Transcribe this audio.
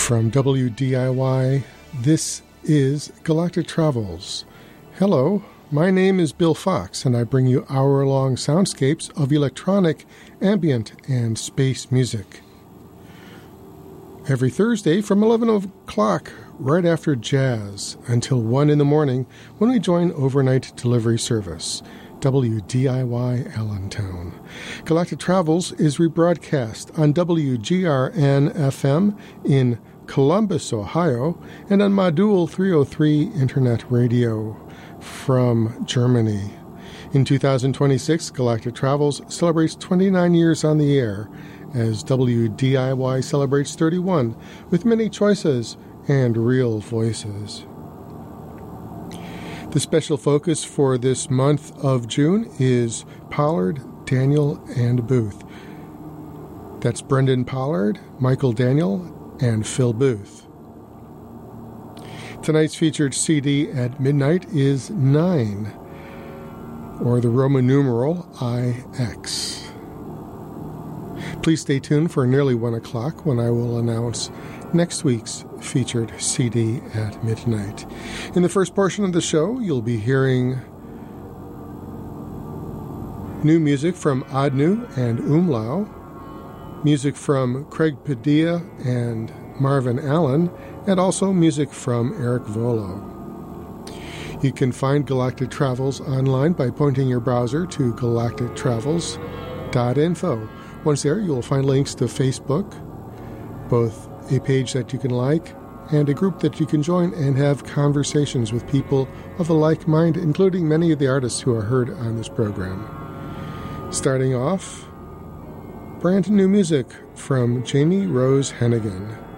From WDIY, this is Galactic Travels. Hello, my name is Bill Fox, and I bring you hour-long soundscapes of electronic, ambient, and space music. Every Thursday from 11 o'clock, right after jazz, until 1 in the morning, when we join overnight delivery service. WDIY Allentown. Galactic Travels is rebroadcast on WGRN-FM in Columbus, Ohio, and on Module 303 Internet Radio from Germany. In 2026, Galactic Travels celebrates 29 years on the air, as WDIY celebrates 31, with many choices and real voices. The special focus for this month of June is Pollard, Daniel, and Booth. That's Brendan Pollard, Michael Daniel, and Phil Booth. Tonight's featured CD at midnight is 9, or the Roman numeral IX. Please stay tuned for nearly 1 o'clock when I will announce next week's featured CD at midnight. In the first portion of the show, you'll be hearing new music from Adnu and Umlau, music from Craig Padilla and Marvin Allen, and also music from Eric Volo. You can find Galactic Travels online by pointing your browser to galactictravels.info. Once there, you'll find links to Facebook, both a page that you can like and a group that you can join and have conversations with people of a like mind, including many of the artists who are heard on this program. Starting off, brand new music from Jamie Rose Hennigan.